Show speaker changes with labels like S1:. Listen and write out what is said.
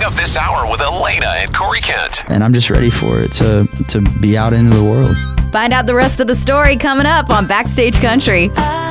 S1: up this hour with Elena and Corey Kent.
S2: And I'm just ready for it to be out into the world.
S3: Find out the rest of the story coming up on Backstage Country.